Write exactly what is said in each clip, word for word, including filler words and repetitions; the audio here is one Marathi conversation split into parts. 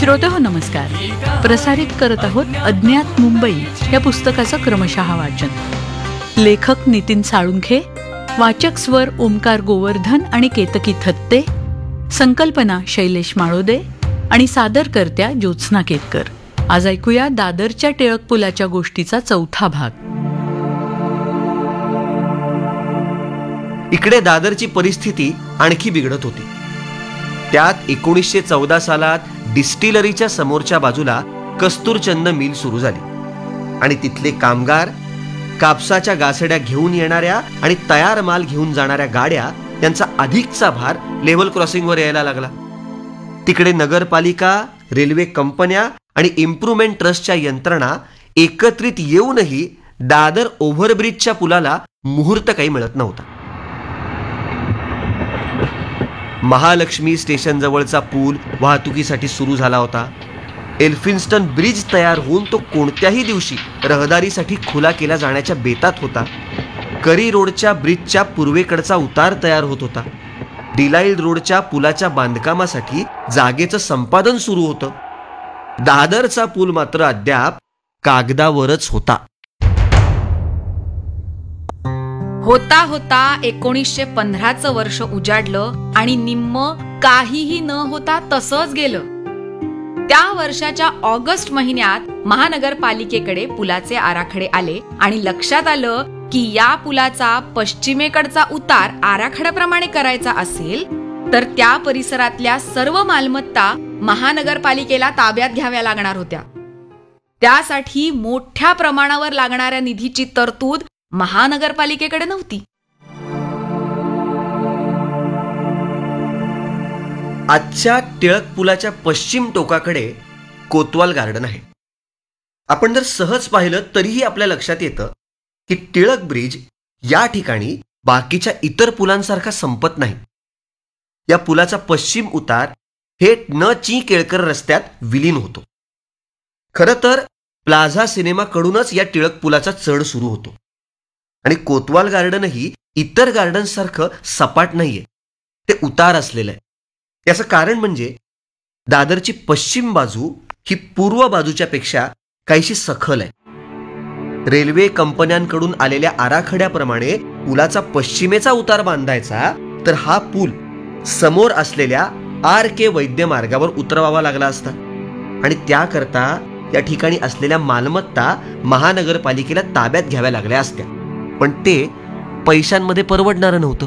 श्रोतेहो नमस्कार. प्रसारित करत आहोत अज्ञात मुंबई या पुस्तकाचं क्रमशः वाचन. लेखक नितीन साळुंखे, वाचक स्वर ओमकार गोवर्धन आणि केतकी थत्ते, संकल्पना शैलेश माळोदे आणि सादरकर्त्या ज्योत्स्ना केतकर. आज ऐकूया दादरच्या टिळक पुलाच्या गोष्टीचा चौथा भाग. इकडे दादरची परिस्थिती आणखी बिघडत होती. त्यात एकोणीसशे चौदा सालात डिस्टिलरीच्या समोरच्या बाजूला कस्तुरचंद मिल सुरू झाली आणि तिथले कामगार कापसाच्या गासड्या घेऊन येणाऱ्या आणि तयार माल घेऊन जाणाऱ्या गाड्या यांचा अधिकचा भार लेव्हल क्रॉसिंगवर यायला लागला. तिकडे नगरपालिका, रेल्वे कंपन्या आणि इम्प्रुव्हमेंट ट्रस्टच्या यंत्रणा एकत्रित येऊनही दादर ओव्हरब्रिजच्या पुलाला मुहूर्त काही मिळत नव्हता. महालक्ष्मी स्टेशन जवळचा पूल वाहतुकीसाठी सुरू झाला होता. एल्फिन्स्टन ब्रिज तयार होऊन तो कोणत्याही दिवशी रहदारीसाठी खुला केला जाण्याच्या बेतात होता. करी रोडच्या ब्रिजच्या पूर्वेकडचा उतार तयार होत होता. डिलाइल रोडच्या पुलाच्या बांधकामासाठी जागेचं संपादन सुरू होतं. दादरचा पूल मात्र अद्याप कागदावरच होता. होता होता एकोणीसशे पंधराचं वर्ष उजाडलं आणि निम्म काहीही न होता तसंच गेलं. त्या वर्षाच्या ऑगस्ट महिन्यात महानगरपालिकेकडे पुलाचे आराखडे आले आणि लक्षात आलं की या पुलाचा पश्चिमेकडचा उतार आराखड्याप्रमाणे करायचा असेल तर त्या परिसरातल्या सर्व मालमत्ता महानगरपालिकेला ताब्यात घ्याव्या लागणार होत्या. त्यासाठी मोठ्या प्रमाणावर लागणाऱ्या निधीची तरतूद महानगरपालिकेकडे नव्हती. आजच्या टिळक पुलाच्या पश्चिम टोकाकडे कोतवाल गार्डन आहे. आपण जर सहज पाहिलं तरीही आपल्या लक्षात येतं की टिळक ब्रिज या ठिकाणी बाकीच्या इतर पुलांसारखा संपत नाही. या पुलाचा पश्चिम उतार थेट न ची केळकर रस्त्यात विलीन होतो. खरं तर प्लाझा सिनेमाकडूनच या टिळक पुलाचा चढ सुरू होतो आणि कोतवाल गार्डनही इतर गार्डन्ससारखं सपाट नाहीये, ते उतार असलेलं आहे. याचं कारण म्हणजे दादरची पश्चिम बाजू ही पूर्व बाजूच्या पेक्षा काहीशी सखल आहे. रेल्वे कंपन्यांकडून आलेल्या आराखड्याप्रमाणे पुलाचा पश्चिमेचा उतार बांधायचा तर हा पूल समोर असलेल्या आर के वैद्य मार्गावर उतरवावा लागला असता आणि त्याकरता या ठिकाणी असलेल्या मालमत्ता महानगरपालिकेला ताब्यात घ्याव्या लागल्या असत्या. पण ते पैशांमध्ये परवडणारं नव्हतं.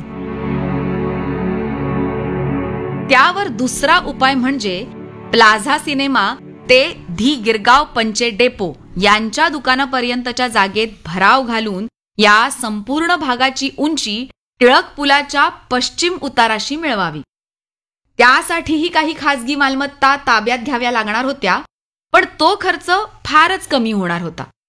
त्यावर दुसरा उपाय म्हणजे प्लाझा सिनेमा ते धी गिरगाव पंचे डेपो यांच्या दुकानापर्यंतच्या जागेत भराव घालून या संपूर्ण भागाची उंची टिळक पुलाच्या पश्चिम उताराशी मिळवावी. त्यासाठीही काही खासगी मालमत्ता ताब्यात घ्याव्या लागणार होत्या, पण तो खर्च फारच कमी होणार होता.